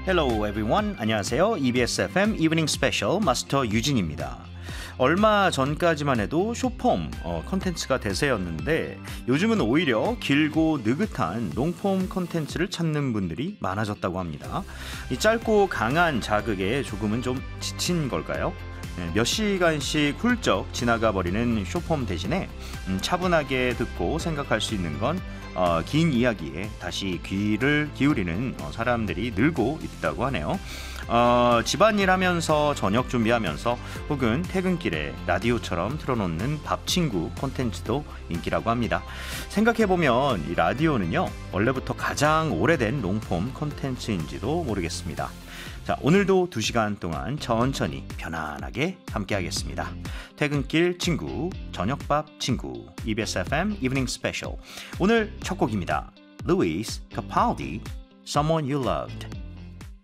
Hello everyone. 안녕하세요. EBS FM Evening Special 마스터 유진입니다. 얼마 전까지만 해도 숏폼 컨텐츠가 대세였는데 요즘은 오히려 길고 느긋한 롱폼 컨텐츠를 찾는 분들이 많아졌다고 합니다. 이 짧고 강한 자극에 조금은 좀 지친 걸까요? 몇 시간씩 훌쩍 지나가 버리는 숏폼 대신에 차분하게 듣고 생각할 수 있는 건 긴 이야기에 다시 귀를 기울이는 사람들이 늘고 있다고 하네요. 집안일 하면서 저녁 준비하면서 혹은 퇴근길에 라디오처럼 틀어놓는 밥친구 콘텐츠도 인기라고 합니다. 생각해보면 이 라디오는요 원래부터 가장 오래된 롱폼 콘텐츠인지도 모르겠습니다. 자, 오늘도 2시간 동안 천천히 편안하게 함께 하겠습니다. 퇴근길 친구, 저녁밥 친구, EBS FM Evening Special. 오늘 첫 곡입니다. Luis Capaldi, Someone You Loved.